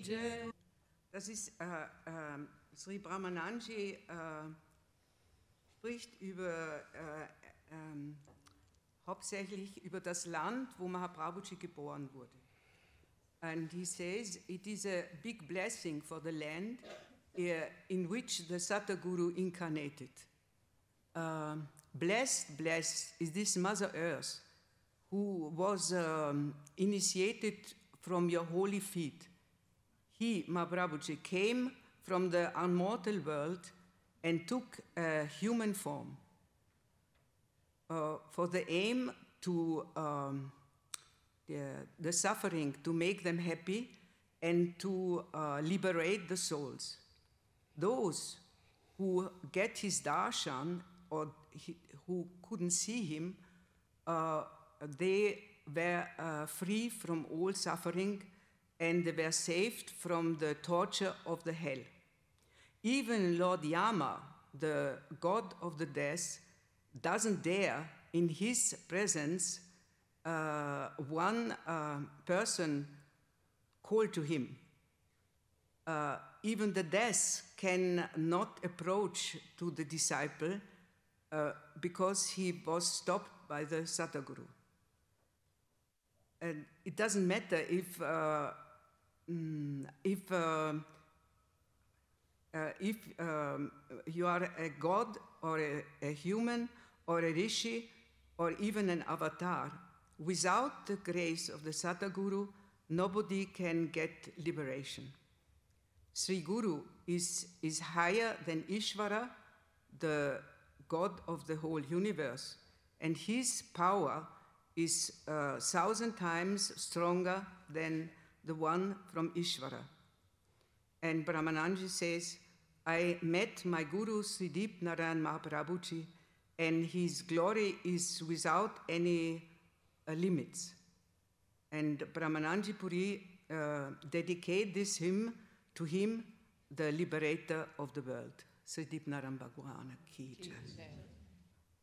Jai. Das ist, Sri Brahmananji spricht über, hauptsächlich über das Land, wo Mahaprabhuji geboren wurde. And he says it is a big blessing for the land in which the Sataguru incarnated. Blessed is this Mother Earth who was initiated from your holy feet. He, Mahaprabhuji, came from the unmortal world and took a human form for the aim to the suffering, to make them happy and to liberate the souls. Those who get his darshan or who couldn't see him, they were free from all suffering and they were saved from the torture of the hell. Even Lord Yama, the god of the death, doesn't dare in his presence one person call to him. Even the death cannot approach to the disciple because he was stopped by the Sataguru. And it doesn't matter if you are a god or a human or a rishi or even an avatar. Without the grace of the Sataguru, nobody can get liberation. Sri Guru is higher than Ishvara, the God of the whole universe, and his power is 1,000 times stronger than the one from Ishvara. And Brahmananji says, I met my Guru Sridip Narayan Mahaprabhuji, and his glory is without any limits. And Brahmananji Puri dedicate this hymn to him, the liberator of the world. Sridip Narayan Bhagwan Ki Jai.